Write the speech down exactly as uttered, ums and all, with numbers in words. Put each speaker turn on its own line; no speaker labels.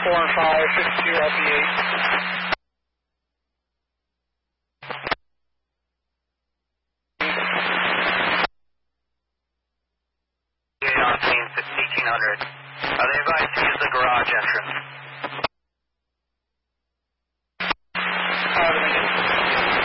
four and five, fifty-two L P eight.
eighteen hundred. Are they advised